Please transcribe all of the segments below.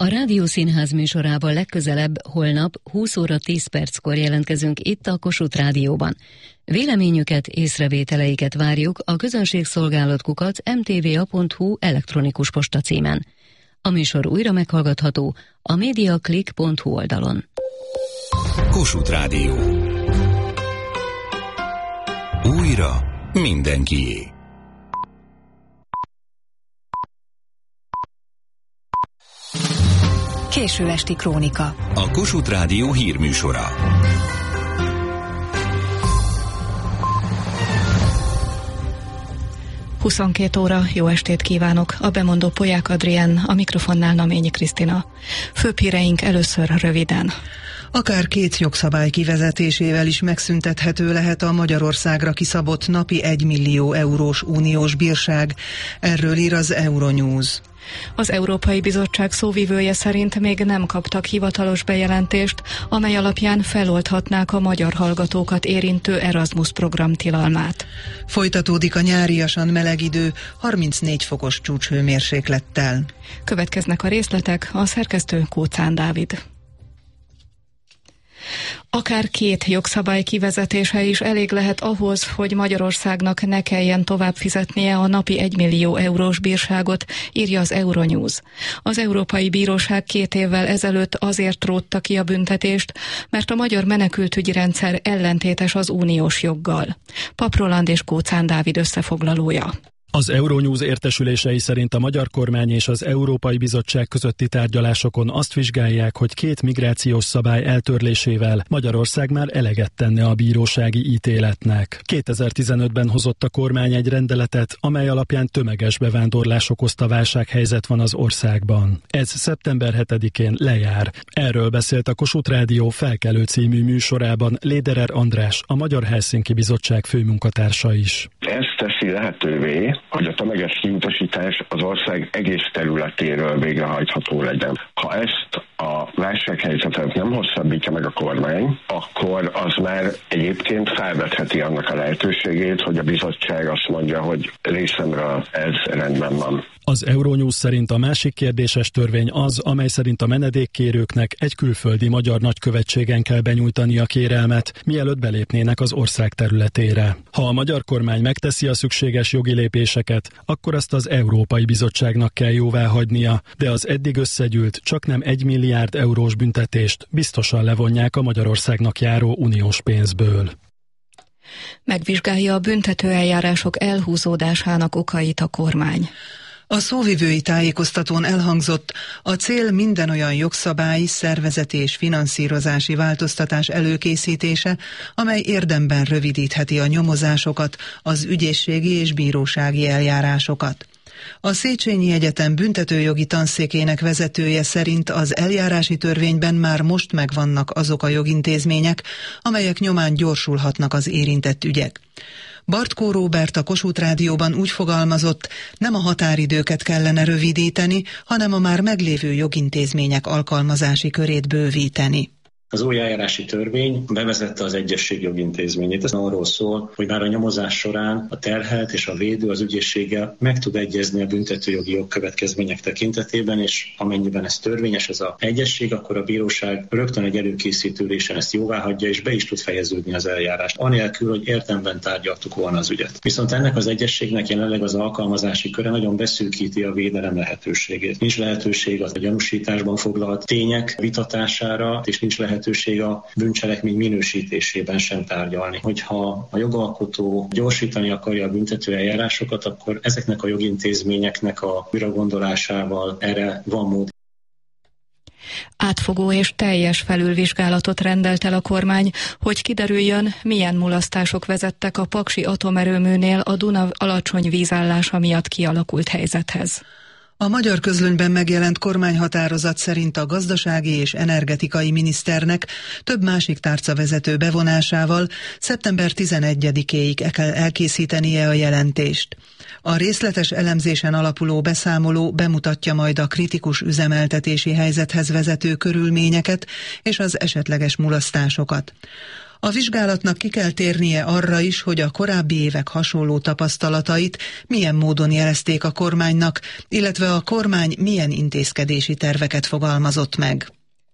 A Rádiószínház műsorában legközelebb holnap 20 óra 10 perckor jelentkezünk itt a Kossuth Rádióban. Véleményüket, észrevételeiket várjuk a közönségszolgálat@mtva.hu elektronikus postacímen. A műsor újra meghallgatható a mediaclick.hu oldalon. Kossuth Rádió. Újra mindenkié. Késő esti krónika. A Kossuth Rádió hírműsora. Huszonkettő óra, jó estét kívánok! A bemondó Polyák Adrien, a mikrofonnál Naményi Krisztina. Főbb híreink először röviden. Akár 2 jogszabály kivezetésével is megszüntethető lehet a Magyarországra kiszabott napi 1 millió eurós uniós bírság. Erről ír az Euronews. Az Európai Bizottság szóvivője szerint még nem kaptak hivatalos bejelentést, amely alapján feloldhatnák a magyar hallgatókat érintő Erasmus program tilalmát. Folytatódik a nyáriasan meleg idő, 34 fokos csúcshőmérséklettel. Következnek a részletek, a szerkesztő Kóczán Dávid. Akár 2 jogszabály kivezetése is elég lehet ahhoz, hogy Magyarországnak ne kelljen tovább fizetnie a napi 1 millió eurós bírságot, írja az Euronews. Az Európai Bíróság 2 évvel ezelőtt azért rótta ki a büntetést, mert a magyar menekültügyi rendszer ellentétes az uniós joggal. Pap Roland és Kóczán Dávid összefoglalója. Az Euronews értesülései szerint a magyar kormány és az Európai Bizottság közötti tárgyalásokon azt vizsgálják, hogy 2 migrációs szabály eltörlésével Magyarország már eleget tenne a bírósági ítéletnek. 2015-ben hozott a kormány egy rendeletet, amely alapján tömeges bevándorlás okozta válsághelyzet van az országban. Ez szeptember 7-én lejár. Erről beszélt a Kossuth Rádió Felkelő című műsorában Lederer András, a Magyar Helsinki Bizottság főmunkatársa is. Ez teszi lehetővé, hogy a tömeges kiutasítás az ország egész területéről végrehajtható legyen. Ha ezt a válsághelyzetet nem hosszabbítja meg a kormány, akkor az már egyébként felvetheti annak a lehetőségét, hogy a bizottság azt mondja, hogy részemről ez rendben van. Az Euronews szerint a másik kérdéses törvény az, amely szerint a menedékkérőknek egy külföldi magyar nagykövetségen kell benyújtani a kérelmet, mielőtt belépnének az ország területére. Ha a magyar kormány megteszi a szükséges jogi lépéseket, akkor azt az Európai Bizottságnak kell jóváhagynia, de az eddig összegyűlt csaknem 1 milliárd eurós büntetést biztosan levonják a Magyarországnak járó uniós pénzből. Megvizsgálja a büntetőeljárások elhúzódásának okait a kormány. A szóvivői tájékoztatón elhangzott, a cél minden olyan jogszabályi, szervezeti és finanszírozási változtatás előkészítése, amely érdemben rövidítheti a nyomozásokat, az ügyészségi és bírósági eljárásokat. A Széchenyi Egyetem büntetőjogi tanszékének vezetője szerint az eljárási törvényben már most megvannak azok a jogintézmények, amelyek nyomán gyorsulhatnak az érintett ügyek. Bartkó Róbert a Kossuth Rádióban úgy fogalmazott, nem a határidőket kellene rövidíteni, hanem a már meglévő jogintézmények alkalmazási körét bővíteni. Az új eljárási törvény bevezette az egyesség jogintézményét. Ez arról szól, hogy már a nyomozás során a terhelt és a védő az ügyészséggel meg tud egyezni a büntetőjogi jogkövetkezmények tekintetében, és amennyiben ez törvényes, ez az egyesség, akkor a bíróság rögtön egy előkészítő ülésen ezt jóváhagyja, és be is tud fejeződni az eljárást, anélkül, hogy érdemben tárgyaltuk volna az ügyet. Viszont ennek az egyességnek jelenleg az alkalmazási köre nagyon beszűkíti a védelem lehetőségét. Nincs lehetőség a gyanúsításban foglalt tények vitatására, és nincs lehetőség a bűncselekmény minősítésében sem tárgyalni. Hogyha a jogalkotó gyorsítani akarja a büntető eljárásokat, akkor ezeknek a jogintézményeknek a újragondolásával erre van mód. Átfogó és teljes felülvizsgálatot rendelt el a kormány, hogy kiderüljön, milyen mulasztások vezettek a paksi atomerőműnél a Duna alacsony vízállása miatt kialakult helyzethez. A Magyar Közlönyben megjelent kormányhatározat szerint a gazdasági és energetikai miniszternek több másik tárcavezető bevonásával szeptember 11-éig kell elkészítenie a jelentést. A részletes elemzésen alapuló beszámoló bemutatja majd a kritikus üzemeltetési helyzethez vezető körülményeket és az esetleges mulasztásokat. A vizsgálatnak ki kell térnie arra is, hogy a korábbi évek hasonló tapasztalatait milyen módon jelezték a kormánynak, illetve a kormány milyen intézkedési terveket fogalmazott meg.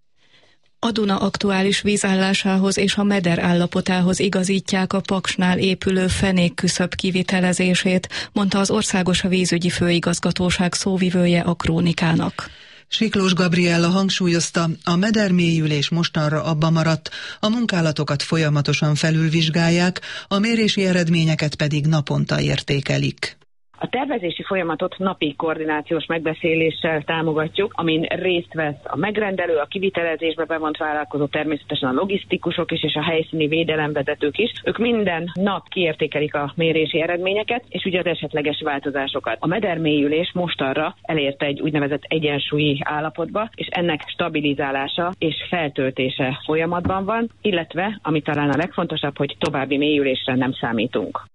A Duna aktuális vízállásához és a meder állapotához igazítják a Paksnál épülő fenékküszöb kivitelezését, mondta az Országos Vízügyi Főigazgatóság szóvivője a Krónikának. Siklós Gabriella hangsúlyozta, a medermélyülés mostanra abba maradt, a munkálatokat folyamatosan felülvizsgálják, a mérési eredményeket pedig naponta értékelik. A tervezési folyamatot napi koordinációs megbeszéléssel támogatjuk, amin részt vesz a megrendelő, a kivitelezésbe bevont vállalkozó, természetesen a logisztikusok is és a helyszíni védelemvezetők is. Ők minden nap kiértékelik a mérési eredményeket és ugye az esetleges változásokat. A medermélyülés mostanra elérte egy úgynevezett egyensúlyi állapotba, és ennek stabilizálása és feltöltése folyamatban van, illetve, ami talán a legfontosabb, hogy további mélyülésre nem számítunk.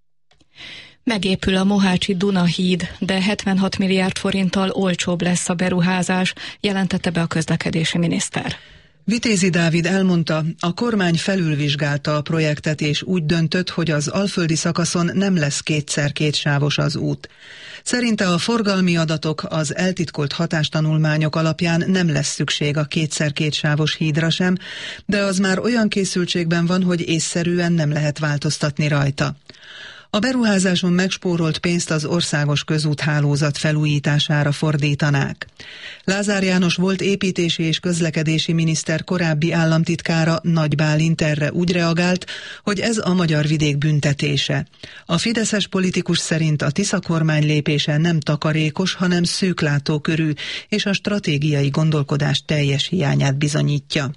Megépül a Mohácsi Duna-híd, de 76 milliárd forinttal olcsóbb lesz a beruházás, jelentette be a közlekedési miniszter. Vitézi Dávid elmondta, a kormány felülvizsgálta a projektet és úgy döntött, hogy az alföldi szakaszon nem lesz kétszer-kétsávos az út. Szerinte a forgalmi adatok, az eltitkolt hatástanulmányok alapján nem lesz szükség a kétszer-kétsávos hídra sem, de az már olyan készültségben van, hogy észszerűen nem lehet változtatni rajta. A beruházáson megspórolt pénzt az országos közúthálózat felújítására fordítanák. Lázár János volt építési és közlekedési miniszter korábbi államtitkára, Nagy Bálint erre úgy reagált, hogy ez a magyar vidék büntetése. A fideszes politikus szerint a Tisza kormány lépése nem takarékos, hanem szűklátókörű, és a stratégiai gondolkodás teljes hiányát bizonyítja.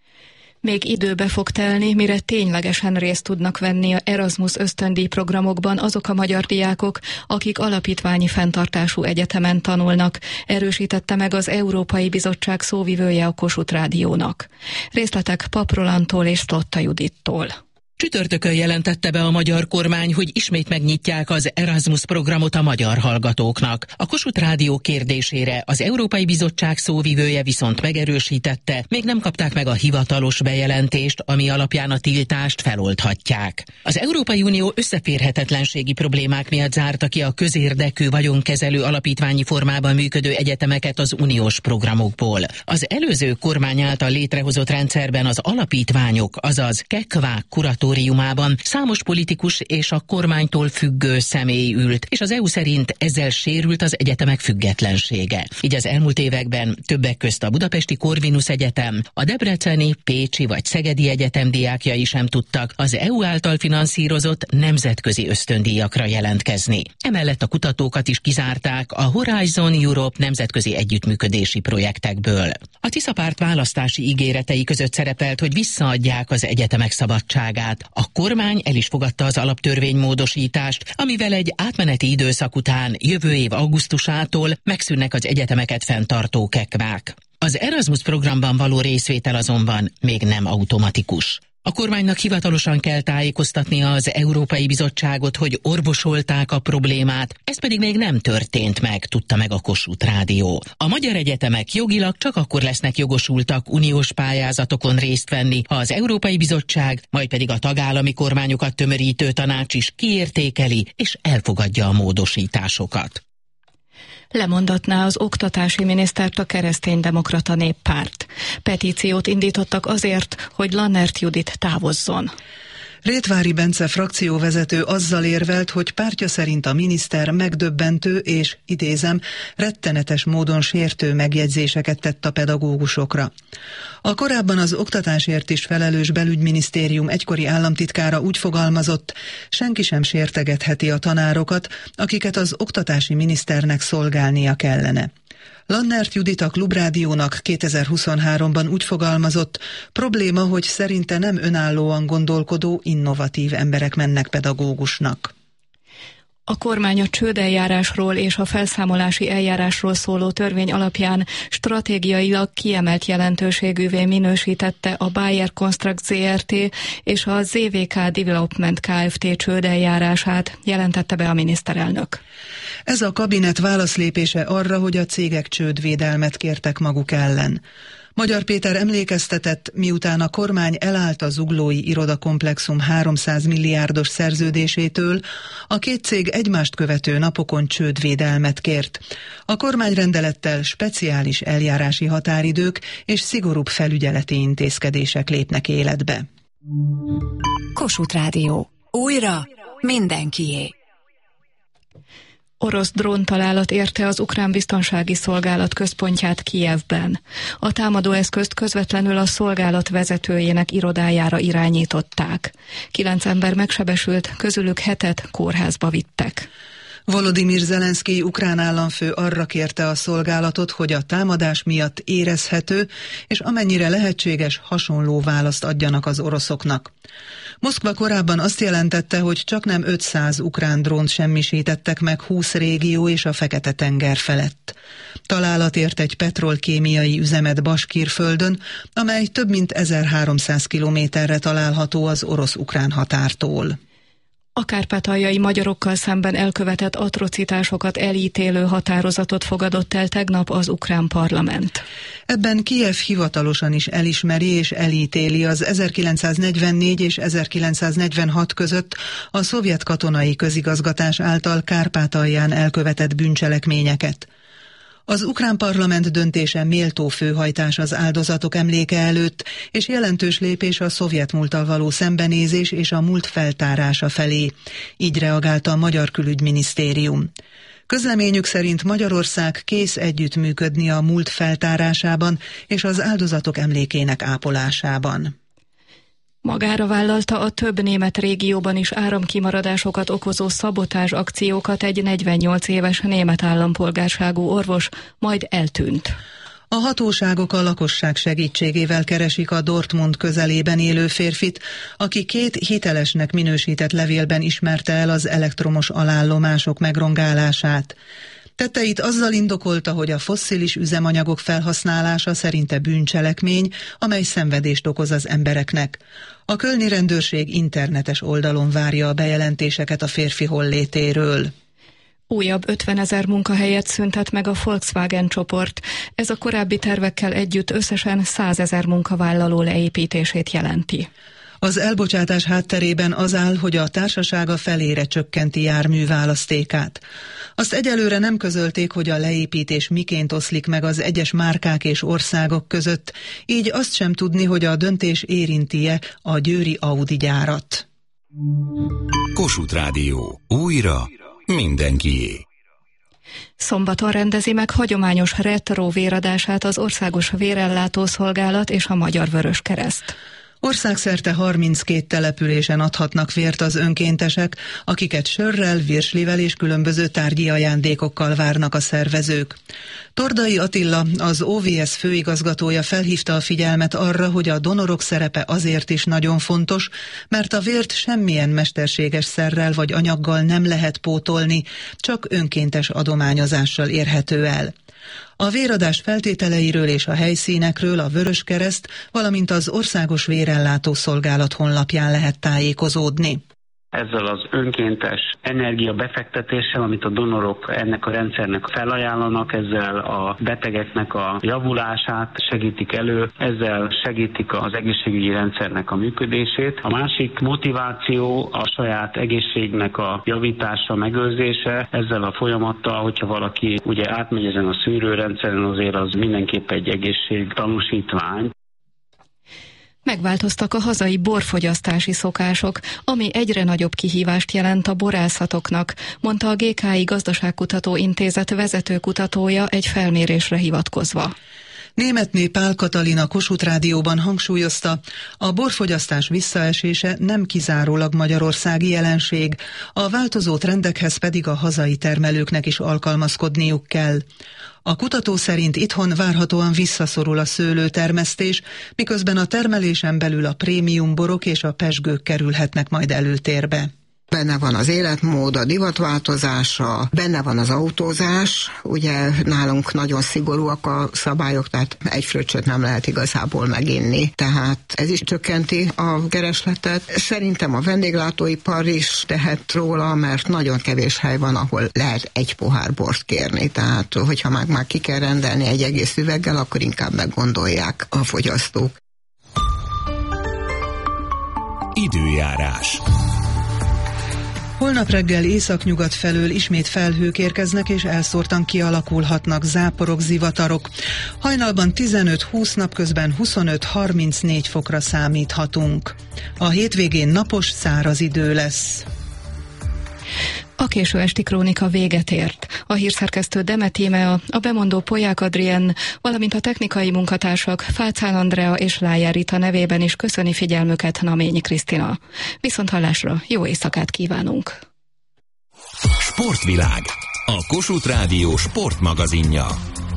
Még időbe fog telni, mire ténylegesen részt tudnak venni a Erasmus ösztöndíj programokban azok a magyar diákok, akik alapítványi fenntartású egyetemen tanulnak, erősítette meg az Európai Bizottság szóvivője a Kossuth Rádiónak. Részletek Pap Rolandtól és Slotta Judittól. Csütörtökön jelentette be a magyar kormány, hogy ismét megnyitják az Erasmus programot a magyar hallgatóknak. A Kossuth Rádió kérdésére az Európai Bizottság szóvivője viszont megerősítette, még nem kapták meg a hivatalos bejelentést, ami alapján a tiltást feloldhatják. Az Európai Unió összeférhetetlenségi problémák miatt zárta ki a közérdekű vagyonkezelő alapítványi formában működő egyetemeket az uniós programokból. Az előző kormány által létrehozott rendszerben az alapítványok, azaz kekvák kuratóriumában számos politikus és a kormánytól függő személy ült, és az EU szerint ezzel sérült az egyetemek függetlensége. Így az elmúlt években többek közt a Budapesti Corvinus Egyetem, a debreceni, pécsi vagy szegedi egyetem diákjai sem tudtak az EU által finanszírozott nemzetközi ösztöndíjakra jelentkezni. Emellett a kutatókat is kizárták a Horizon Europe nemzetközi együttműködési projektekből. A Tisza párt választási ígéretei között szerepelt, hogy visszaadják az egyetemek szabadságát. A kormány el is fogadta az alaptörvénymódosítást, amivel egy átmeneti időszak után jövő év augusztusától megszűnnek az egyetemeket fenntartó kekvák. Az Erasmus programban való részvétel azonban még nem automatikus. A kormánynak hivatalosan kell tájékoztatnia az Európai Bizottságot, hogy orvosolták a problémát, ez pedig még nem történt meg, tudta meg a Kossuth Rádió. A magyar egyetemek jogilag csak akkor lesznek jogosultak uniós pályázatokon részt venni, ha az Európai Bizottság, majd pedig a tagállami kormányokat tömörítő tanács is kiértékeli és elfogadja a módosításokat. Lemondatná az oktatási minisztert a Kereszténydemokrata Néppárt. Petíciót indítottak azért, hogy Lannert Judit távozzon. Rétvári Bence frakcióvezető azzal érvelt, hogy pártja szerint a miniszter megdöbbentő és, idézem, rettenetes módon sértő megjegyzéseket tett a pedagógusokra. A korábban az oktatásért is felelős belügyminisztérium egykori államtitkára úgy fogalmazott, senki sem sértegetheti a tanárokat, akiket az oktatási miniszternek szolgálnia kellene. Lannert Judit a Klubrádiónak 2023-ban úgy fogalmazott, probléma, hogy szerinte nem önállóan gondolkodó, innovatív emberek mennek pedagógusnak. A kormány a csődeljárásról és a felszámolási eljárásról szóló törvény alapján stratégiailag kiemelt jelentőségűvé minősítette a Bayer Construct Zrt. És a ZVK Development Kft. Csődeljárását, jelentette be a miniszterelnök. Ez a kabinet válaszlépése arra, hogy a cégek csődvédelmet kértek maguk ellen. Magyar Péter emlékeztetett, miután a kormány elállt a zuglói irodakomplexum 300 milliárdos szerződésétől, a két cég egymást követő napokon csődvédelmet kért. A kormányrendelettel speciális eljárási határidők és szigorúbb felügyeleti intézkedések lépnek életbe. Kossuth Rádió. Újra mindenkié. Orosz dróntalálat érte az ukrán biztonsági szolgálat központját Kijevben. A támadóeszközt közvetlenül a szolgálat vezetőjének irodájára irányították. 9 ember megsebesült, közülük 7-et kórházba vittek. Volodymyr Zelenszkij ukrán államfő arra kérte a szolgálatot, hogy a támadás miatt érezhető, és amennyire lehetséges, hasonló választ adjanak az oroszoknak. Moszkva korábban azt jelentette, hogy csaknem 500 ukrán drónt semmisítettek meg 20 régió és a Fekete-tenger felett. Találat ért egy petrolkémiai üzemet Baskirföldön, amely több mint 1300 kilométerre található az orosz-ukrán határtól. A kárpátaljai magyarokkal szemben elkövetett atrocitásokat elítélő határozatot fogadott el tegnap az ukrán parlament. Ebben Kijev hivatalosan is elismeri és elítéli az 1944 és 1946 között a szovjet katonai közigazgatás által Kárpátalján elkövetett bűncselekményeket. Az ukrán parlament döntése méltó főhajtás az áldozatok emléke előtt, és jelentős lépés a szovjet múlttal való szembenézés és a múlt feltárása felé. Így reagált a Magyar Külügyminisztérium. Közleményük szerint Magyarország kész együttműködni a múlt feltárásában és az áldozatok emlékének ápolásában. Magára vállalta a több német régióban is áramkimaradásokat okozó szabotázs akciókat egy 48 éves német állampolgárságú orvos, majd eltűnt. A hatóságok a lakosság segítségével keresik a Dortmund közelében élő férfit, aki 2 hitelesnek minősített levélben ismerte el az elektromos alállomások megrongálását. Tetteit azzal indokolta, hogy a fosszilis üzemanyagok felhasználása szerinte bűncselekmény, amely szenvedést okoz az embereknek. A kölni rendőrség internetes oldalon várja a bejelentéseket a férfi hollétéről. Újabb 50 000 munkahelyet szüntet meg a Volkswagen csoport. Ez a korábbi tervekkel együtt összesen 100 000 munkavállaló leépítését jelenti. Az elbocsátás hátterében az áll, hogy a társasága felére csökkenti járműválasztékát. Azt egyelőre nem közölték, hogy a leépítés miként oszlik meg az egyes márkák és országok között, így azt sem tudni, hogy a döntés érinti-e a győri Audi gyárat. Kossuth Rádió. Újra mindenkié. Szombaton rendezi meg hagyományos retro véradását az Országos Vérellátó Szolgálat és a Magyar Vöröskereszt. Országszerte 32 településen adhatnak vért az önkéntesek, akiket sörrel, virslivel és különböző tárgyi ajándékokkal várnak a szervezők. Tordai Attila, az OVS főigazgatója felhívta a figyelmet arra, hogy a donorok szerepe azért is nagyon fontos, mert a vért semmilyen mesterséges szerrel vagy anyaggal nem lehet pótolni, csak önkéntes adományozással érhető el. A véradás feltételeiről és a helyszínekről a Vöröskereszt, valamint az Országos Vérellátó Szolgálat honlapján lehet tájékozódni. Ezzel az önkéntes energiabefektetéssel, amit a donorok ennek a rendszernek felajánlanak, ezzel a betegeknek a javulását segítik elő, ezzel segítik az egészségügyi rendszernek a működését. A másik motiváció a saját egészségnek a javítása, megőrzése. Ezzel a folyamattal, hogyha valaki ugye átmegy ezen a szűrőrendszeren, azért az mindenképp egy egészségtanúsítvány. Megváltoztak a hazai borfogyasztási szokások, ami egyre nagyobb kihívást jelent a borászatoknak, mondta a GKI Gazdaságkutató Intézet vezetőkutatója egy felmérésre hivatkozva. Németné Pál Katalin a Kossuth Rádióban hangsúlyozta, a borfogyasztás visszaesése nem kizárólag magyarországi jelenség, a változó trendekhez pedig a hazai termelőknek is alkalmazkodniuk kell. A kutató szerint itthon várhatóan visszaszorul a szőlőtermesztés, miközben a termelésen belül a prémium borok és a pezsgők kerülhetnek majd előtérbe. benne van az életmód, a divatváltozása, benne van az autózás, ugye nálunk nagyon szigorúak a szabályok, tehát egy fröccsöt nem lehet igazából meginni, tehát ez is csökkenti a keresletet. Szerintem a vendéglátóipar is tehet róla, mert nagyon kevés hely van, ahol lehet egy pohár bort kérni, tehát hogyha már ki kell rendelni egy egész üveggel, akkor inkább meggondolják a fogyasztók. Időjárás. Holnap reggel északnyugat felől ismét felhők érkeznek, és elszórtan kialakulhatnak záporok, zivatarok. Hajnalban 15-20, napközben 25-34 fokra számíthatunk. A hétvégén napos, száraz idő lesz. A késő esti krónika véget ért. A hírszerkesztő Demet Tímea, a bemondó Polyák Adrien, valamint a technikai munkatársak Fácán Andrea és Lájár Rita nevében is köszöni figyelmüket Naményi Krisztina. Viszonthallásra, jó éjszakát kívánunk! Sportvilág, a Kossuth Rádió sportmagazinja.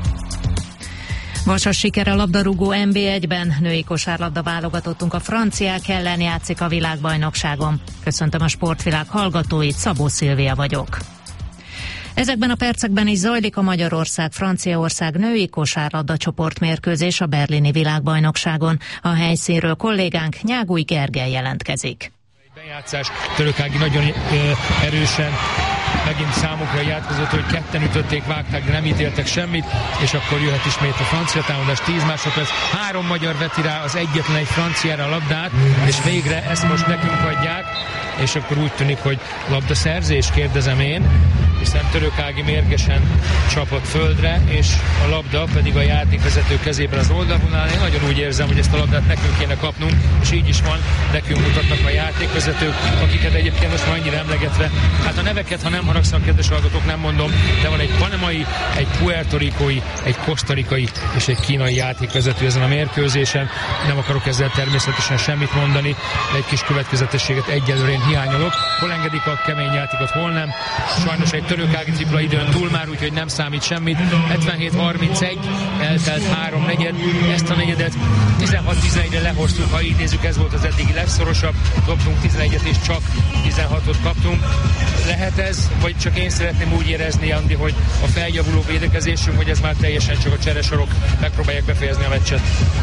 Vasas siker a labdarúgó NB1-ben, női kosárlabda válogatottunk a franciák ellen játszik a világbajnokságon. Köszöntöm a Sportvilág hallgatóit, Szabó Szilvia vagyok. Ezekben a percekben is zajlik a Magyarország-Franciaország női kosárlabda csoportmérkőzés a berlini világbajnokságon. A helyszínről kollégánk Nyágúj Gergely jelentkezik. Bejátszás, Törökági nagyon erősen megint számukra játkozott, hogy ketten ütötték, vágták, de nem ítéltek semmit, és akkor jöhet ismét a francia támadás. 10 másodperc, 3 magyar veti rá az egyetlen egy franciára a labdát, és végre ezt most nekünk adják, és akkor úgy tűnik, hogy labdaszerzés, kérdezem én, hiszen Törökági mérgesen csapott földre, és a labda pedig a játékvezető kezében az oldalvonalán. Én nagyon úgy érzem, hogy ezt a labdát nekünk kéne kapnunk, és így is van, nekünk mutatnak a játékvezetők, akiket egyébként most már annyira emlegetve, hát a neveket, ha nem haragszanak, kedves hallgatók, nem mondom, de van egy panemai, egy puertorikói, egy kosztarikai és egy kínai játékvezető ezen a mérkőzésen. Nem akarok ezzel természetesen semmit mondani, de egy kis következetességet egyelőre én hiányolok. Hol engedik a kemény játékot, hol nem. Sajnos egy Törökági tripla időn túl már, úgyhogy nem számít semmit. 77-31, eltelt 3 negyed. Ezt a negyedet 16-11-re lehoztuk, ha így nézzük, ez volt az eddigi legszorosabb. Dobtunk 11-et és csak 16-ot kaptunk. Lehet ez, vagy csak én szeretném úgy érezni, Andi, hogy a feljavuló védekezésünk, hogy ez már teljesen csak a cseresorok megpróbálják befejezni a meccset?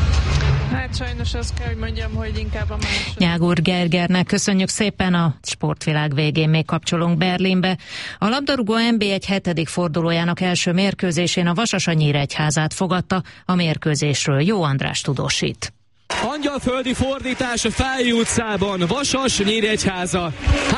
Hát sajnos azt kell, hogy mondjam, hogy inkább a második. Nyágúr Gergernek köszönjük szépen, a Sportvilág végén még kapcsolunk Berlinbe. A labdarúgó NB1 7. fordulójának első mérkőzésén a Vasas a Nyíregyházát fogadta, a mérkőzésről Jó András tudósít. Angyalföldi fordítás a Fályi utcában, Vasas, Nyíregyháza,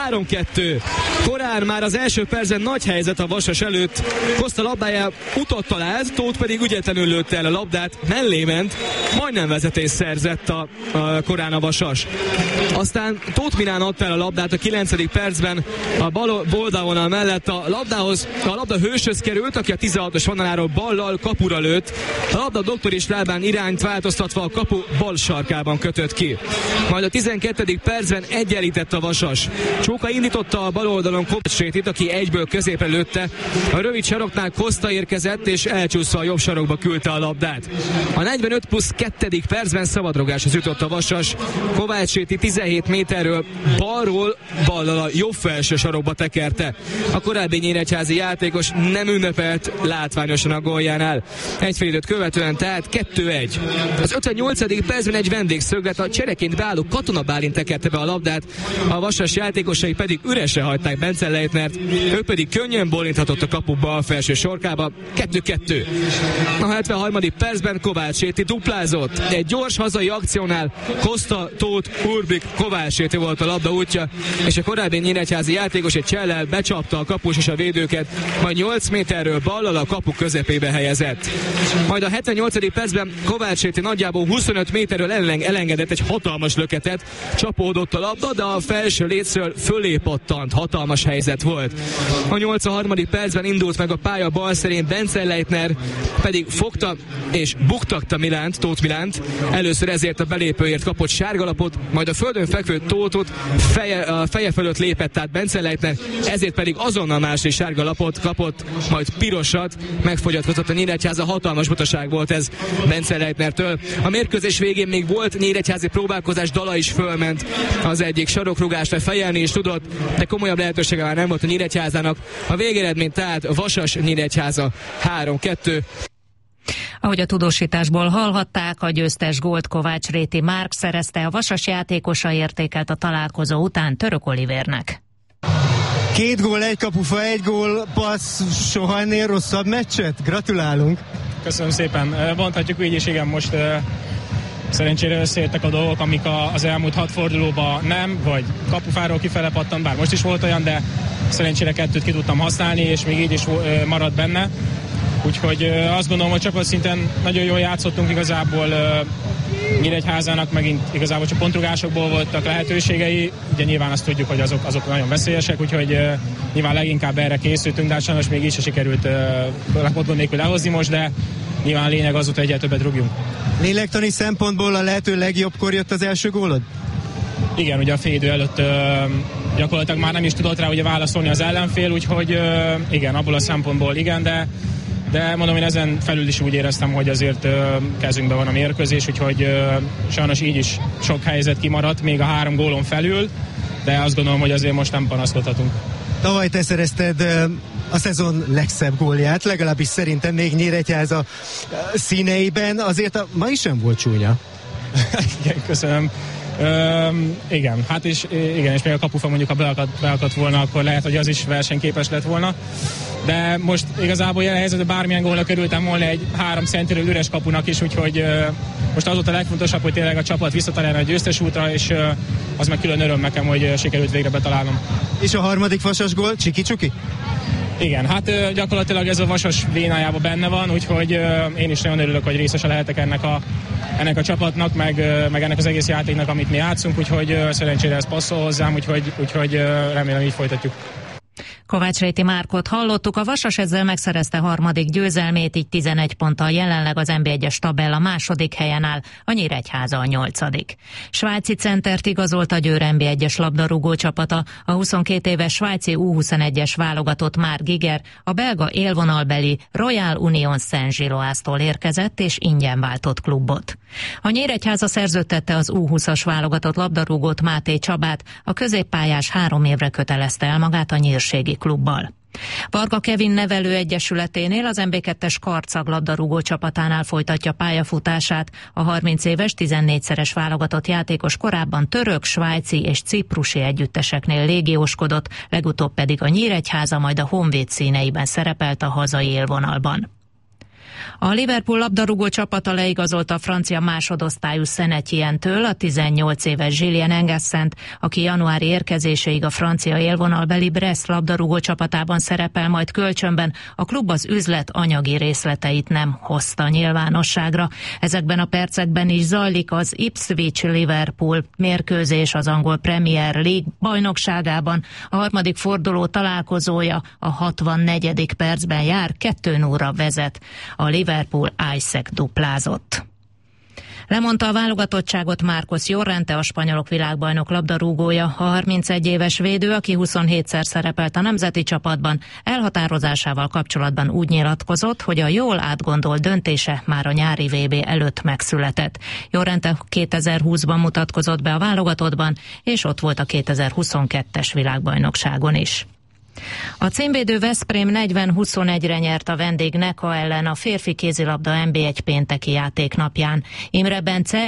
3-2. Korán már az első percben nagy helyzet a Vasas előtt. Koszta labdája utat talált, Tóth pedig ügyetlenül lőtte el a labdát, mellé ment, majdnem vezetés szerzett a korán a Vasas. Aztán Tóth Milán adta el a labdát a 9. percben a bal oldalvonal mellett a labda hőshöz került, aki a 16-os vonaláról ballal kapura lőtt. A labda Doktori lábán irányt változtatva a kapu bal sarkában kötött ki. Majd a 12. percben egyenlített a Vasas. Csóka indította a bal oldalon Kovács-Sétit, aki egyből középre lőtte. A rövid saroknál Koszta érkezett, és elcsúszva a jobb sarokba küldte a labdát. A 45+2. percben szabadrugáshoz jutott a Vasas. Kovács-Séti 17 méterről balról ballal a jobb felső sarokba tekerte. A korábbi nyíregyházi játékos nem ünnepelt látványosan a góljánál. Egy fél időt követően tehát 2-1. Az 58. percben egy vendégszöglet, a csereként beálló Katona Bálint tekerte be a labdát, a Vasas játékosai pedig üresen hagyták Bence Leitnert, ő pedig könnyen bólinthatott a kapuba a felső sorkába. 2-2. A 73. percben Kovács-Séti duplázott. Egy gyors hazai akciónál Koszta, Tóth, Urbik, Kovács-Séti volt a labda útja, és a korábbi nyíregyházi játékos egy csellel becsapta a kapus és a védőket, majd 8 méterről ballal a kapu közepébe helyezett. Majd a 78. percben Kovács-Séti nagyjából 25 méterről elengedett egy hatalmas löketet, csapódott a labda, de a felső lécről fölé pattant, hatalmas helyzet volt. A 83. percben indult meg a pálya bal szerén, Bence Leitner pedig fogta és buktakta Tóth Milánt, először ezért a belépőért kapott sárgalapot, majd a földön fekvő Tóthot feje fölött lépett át Bence Leitner, ezért pedig azonnal második sárgalapot kapott, majd pirosat, megfogyatkozott a Nyíregyháza, hatalmas butaság volt ez Bence Leitnertől. A mérkőzés végén végén még volt nyíregyházi próbálkozás, Dala is fölment az egyik sarokrugásra, fejelni is tudott, de komolyabb lehetősége már nem volt a Nyíregyházának. A végeredmény tehát Vasas Nyíregyháza 3-2. Ahogy a tudósításból hallhatták, a győztes gólt Kovács Réti Márk szerezte, a Vasas játékosa értékelt a találkozó után Török Olivérnek. 2 gól, 1 kapufa, 1 gól, passz, soha ennél rosszabb meccset? Gratulálunk! Köszönöm szépen. Mondhatjuk így is, igen, most szerencsére összeértek a dolgok, amik az elmúlt 6 fordulóban nem, vagy kapufáról kifele pattant, bár most is volt olyan, de szerencsére 2-t ki tudtam használni, és még így is maradt benne. Úgyhogy azt gondolom, hogy csapatszinten nagyon jól játszottunk, igazából Nyíregyházának megint igazából csak pontrugásokból voltak lehetőségei, ugye nyilván azt tudjuk, hogy azok nagyon veszélyesek, úgyhogy nyilván leginkább erre készültünk, de hát sajnos még így se sikerült gond nélkül lehozni most, de nyilván a lényeg az volt, hogy egyre többet rúgjunk. Lélektani szempontból a lehető legjobbkor jött az első gólod? Igen, ugye a fél idő előtt gyakorlatilag már nem is tudott rá ugye válaszolni az ellenfél, úgyhogy igen, abból a szempontból igen, de mondom, én ezen felül is úgy éreztem, hogy azért kezünkben van a mérkőzés, úgyhogy sajnos így is sok helyzet kimaradt, még a 3 gólon felül, de azt gondolom, hogy azért most nem panaszkodhatunk. Tavaly te szerezted a szezon legszebb gólját, legalábbis szerintem még Nyíregyháza színeiben, azért ma is sem volt csúnya. Igen, köszönöm. Igen, hát és még a kapufa mondjuk, ha beakadt volna, akkor lehet, hogy az is versenyképes lett volna. De most igazából jelen helyzetben bármilyen gólra körültem volna egy 3 centiről üres kapunak is, úgyhogy most az volt a legfontosabb, hogy tényleg a csapat visszatalálna a győztes útra, és az meg külön öröm nekem, hogy sikerült végre betalálnom. És a harmadik Vasas gól, csiki-csuki? Igen, hát gyakorlatilag ez a Vasas vénájában benne van, úgyhogy én is nagyon örülök, hogy részese lehetek ennek a csapatnak, meg ennek az egész játéknak, amit mi játszunk, úgyhogy szerencsére ez passzol hozzám, úgyhogy remélem így folytatjuk. Kovács Réti Márkot hallottuk, a Vasas ezzel megszerezte harmadik győzelmét, így 11 ponttal jelenleg az NB1-es tabella második helyen áll, a Nyíregyháza a 8. Svájci centert igazolt a Győr NB1-es labdarúgó csapata, a 22 éves svájci U21-es válogatott Marc Giger a belga élvonalbeli Royal Union Saint-Gilloise-tól érkezett és ingyen váltott klubot. A Nyíregyháza szerződtette az U20-as válogatott labdarúgót Máté Csabát, a középpályás 3 évre kötelezte el magát a nyírségi klubbal. Varga Kevin nevelőegyesületénél az MB2-es Karcag labdarúgó csapatánál folytatja pályafutását. A 30 éves 14-szeres válogatott játékos korábban török, svájci és ciprusi együtteseknél légióskodott, legutóbb pedig a Nyíregyháza, majd a Honvéd színeiben szerepelt a hazai élvonalban. A Liverpool labdarúgó csapata leigazolta a francia másodosztályú Saint-Étienne-től a 18 éves Julien Engesszent, aki januári érkezéséig a francia élvonalbeli Brest labdarúgó csapatában szerepel, majd kölcsönben. A klub az üzlet anyagi részleteit nem hozta nyilvánosságra. Ezekben a percekben is zajlik az Ipswich-Liverpool mérkőzés az angol Premier League bajnokságában. A harmadik forduló találkozója a 64. percben jár, 2-0-ra vezet. A Liverpool Isaac duplázott. Lemondta a válogatottságot Marcos Llorente, a spanyolok világbajnok labdarúgója. A 31 éves védő, aki 27-szer szerepelt a nemzeti csapatban, elhatározásával kapcsolatban úgy nyilatkozott, hogy a jól átgondolt döntése már a nyári VB előtt megszületett. Llorente 2020-ban mutatkozott be a válogatottban, és ott volt a 2022-es világbajnokságon is. A címvédő Veszprém 40-21-re nyert a vendég Neka ellen a férfi kézilabda NB1 pénteki játéknapján. Imre Bence